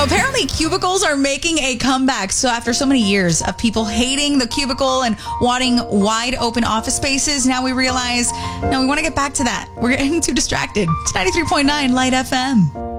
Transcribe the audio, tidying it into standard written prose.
apparently cubicles are making a comeback. So after so many years of people hating the cubicle and wanting wide open office spaces, now we realize, no, we want to get back to that. We're getting too distracted. It's 93.9 Light FM.